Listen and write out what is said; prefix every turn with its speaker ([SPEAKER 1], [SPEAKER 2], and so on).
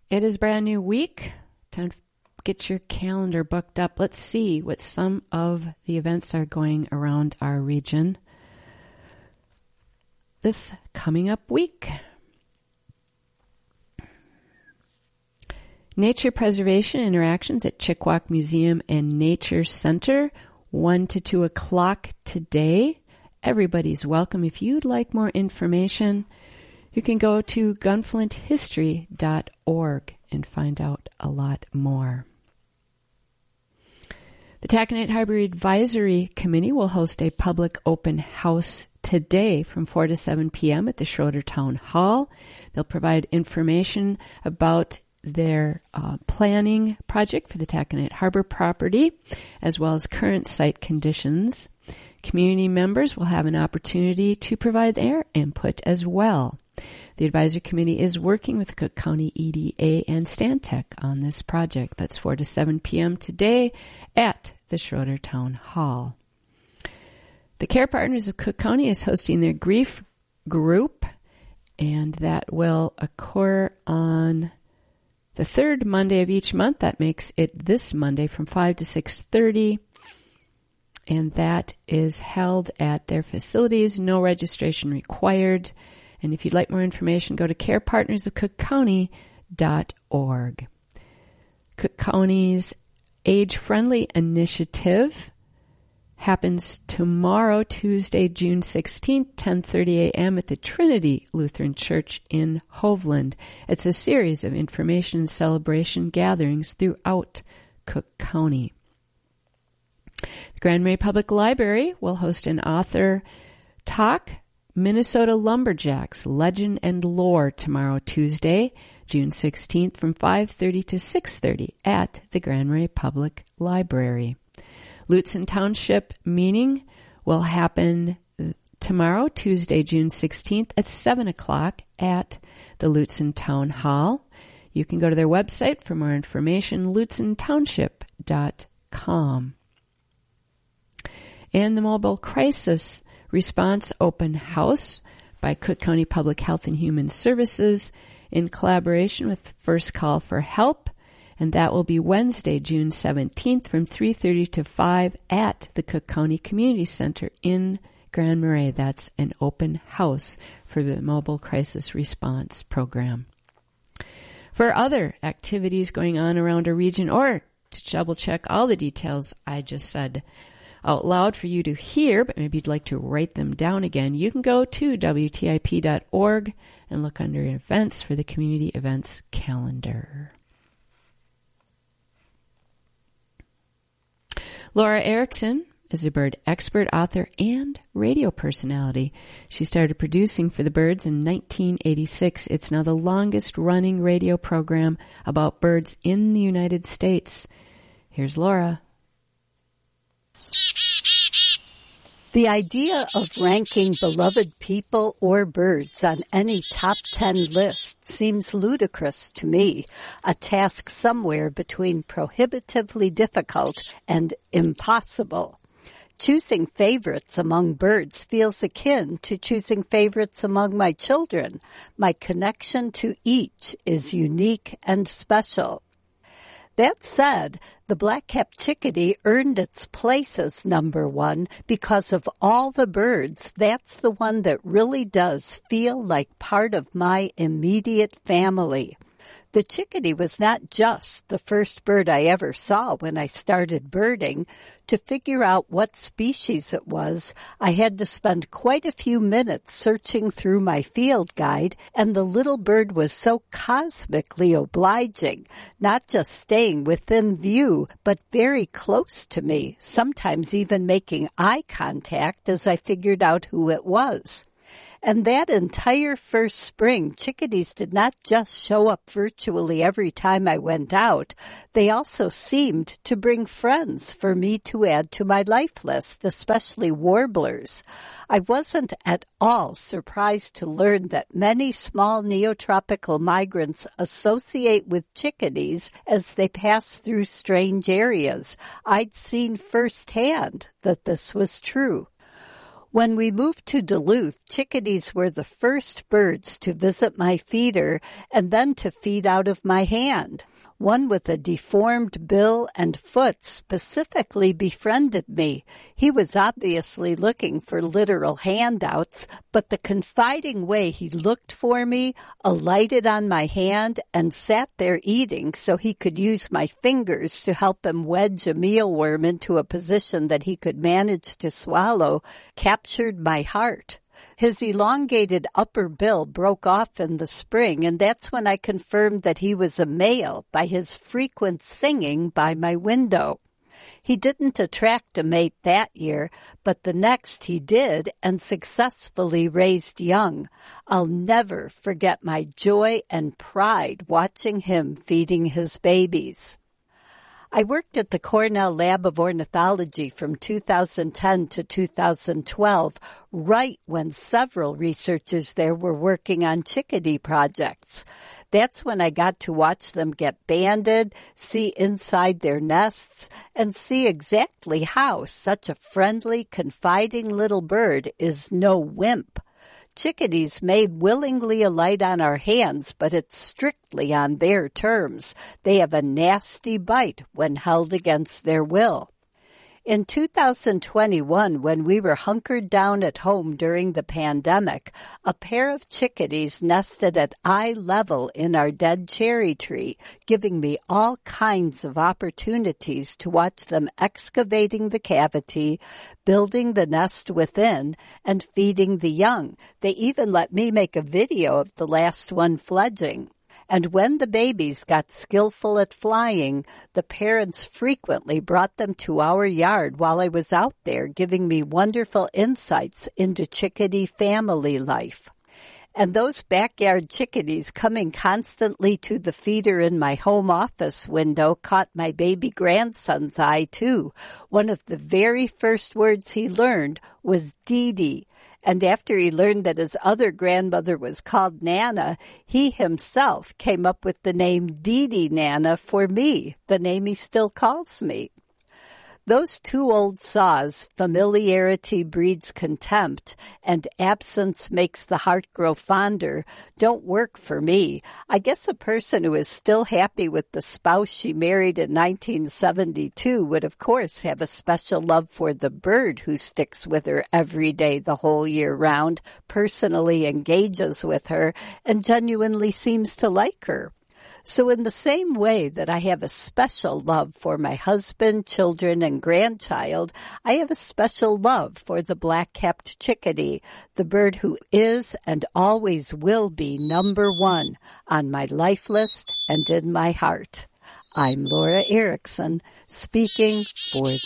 [SPEAKER 1] It is a brand new week. Time to get your calendar booked up. Let's see what some of the events are going around our region this coming up week. Nature Preservation Interactions at Chickawauk Museum and Nature Center, 1 to 2 o'clock today. Everybody's welcome. If you'd like more information, you can go to gunflinthistory.org and find out a lot more. The Taconite Harbor Advisory Committee will host a public open house today from 4 to 7 p.m. at the Schroeder Town Hall. They'll provide information about their planning project for the Taconite Harbor property, as well as current site conditions. Community members will have an opportunity to provide their input as well. The advisory committee is working with Cook County EDA and Stantec on this project. That's 4 to 7 p.m. today at the Schroeder Town Hall. The Care Partners of Cook County is hosting their grief group, and that will occur on the third Monday of each month. That makes it this Monday from 5 to 6:30. And that is held at their facilities. No registration required. And if you'd like more information, go to carepartnersofcookcounty.org. Cook County's Age-Friendly Initiative happens tomorrow, Tuesday, June 16th, 10:30 a.m. at the Trinity Lutheran Church in Hovland. It's a series of information and celebration gatherings throughout Cook County. The Grand Marais Public Library will host an author talk, Minnesota Lumberjacks, Legend and Lore, tomorrow, Tuesday, June 16th from 5:30 to 6:30 at the Grand Marais Public Library. Lutsen Township meeting will happen tomorrow, Tuesday, June 16th at 7 o'clock at the Lutsen Town Hall. You can go to their website for more information, lutsentownship.com. And the Mobile Crisis Response Open House by Cook County Public Health and Human Services in collaboration with First Call for Help. And that will be Wednesday, June 17th from 3:30 to 5 at the Cook County Community Center in Grand Marais. That's an open house for the Mobile Crisis Response Program. For other activities going on around our region, or to double check all the details I just said out loud for you to hear, but maybe you'd like to write them down again, you can go to WTIP.org and look under events for the community events calendar. Laura Erickson is a bird expert, author, and radio personality. She started producing for the Birds in 1986. It's now the longest-running radio program about birds in the United States. Here's Laura.
[SPEAKER 2] The idea of ranking beloved people or birds on any top 10 list seems ludicrous to me, a task somewhere between prohibitively difficult and impossible. Choosing favorites among birds feels akin to choosing favorites among my children. My connection to each is unique and special. That said, the black-capped chickadee earned its place as number one because of all the birds. That's the one that really does feel like part of my immediate family. The chickadee was not just the first bird I ever saw when I started birding. To figure out what species it was, I had to spend quite a few minutes searching through my field guide, and the little bird was so cosmically obliging, not just staying within view, but very close to me, sometimes even making eye contact as I figured out who it was. And that entire first spring, chickadees did not just show up virtually every time I went out. They also seemed to bring friends for me to add to my life list, especially warblers. I wasn't at all surprised to learn that many small neotropical migrants associate with chickadees as they pass through strange areas. I'd seen firsthand that this was true. When we moved to Duluth, chickadees were the first birds to visit my feeder and then to feed out of my hand. One with a deformed bill and foot specifically befriended me. He was obviously looking for literal handouts, but the confiding way he looked for me, alighted on my hand, and sat there eating so he could use my fingers to help him wedge a mealworm into a position that he could manage to swallow, captured my heart. His elongated upper bill broke off in the spring, and that's when I confirmed that he was a male by his frequent singing by my window. He didn't attract a mate that year, but the next he did and successfully raised young. I'll never forget my joy and pride watching him feeding his babies. I worked at the Cornell Lab of Ornithology from 2010 to 2012, right when several researchers there were working on chickadee projects. That's when I got to watch them get banded, see inside their nests, and see exactly how such a friendly, confiding little bird is no wimp. Chickadees may willingly alight on our hands, but it's strictly on their terms. They have a nasty bite when held against their will. In 2021, when we were hunkered down at home during the pandemic, a pair of chickadees nested at eye level in our dead cherry tree, giving me all kinds of opportunities to watch them excavating the cavity, building the nest within, and feeding the young. They even let me make a video of the last one fledging. And when the babies got skillful at flying, the parents frequently brought them to our yard while I was out there, giving me wonderful insights into chickadee family life. And those backyard chickadees coming constantly to the feeder in my home office window caught my baby grandson's eye, too. One of the very first words he learned was Dee Dee. And after he learned that his other grandmother was called Nana, he himself came up with the name Dee Dee Nana for me, the name he still calls me. Those two old saws, familiarity breeds contempt and absence makes the heart grow fonder, don't work for me. I guess a person who is still happy with the spouse she married in 1972 would of course have a special love for the bird who sticks with her every day the whole year round, personally engages with her, and genuinely seems to like her. So in the same way that I have a special love for my husband, children, and grandchild, I have a special love for the black-capped chickadee, the bird who is and always will be number one on my life list and in my heart. I'm Laura Erickson, speaking for